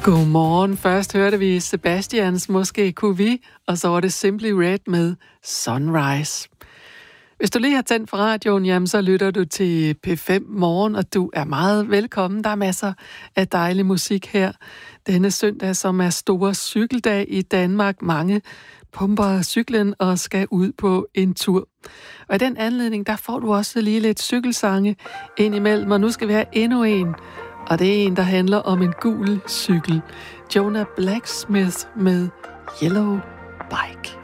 Godmorgen. Først hørte vi Sebastians Måske kunne vi, og så var det Simply Red med Sunrise. Hvis du lige har tændt for radioen, jamen, så lytter du til P5 Morgen, og du er meget velkommen. Der er masser af dejlig musik her denne søndag, som er store cykeldag i Danmark. Mange pumper cyklen og skal ud på en tur. Og i den anledning, der får du også lige lidt cykelsange indimellem, og nu skal vi have endnu en. Og det er en, der handler om en gul cykel. Jonah Blacksmith med Yellow Bike.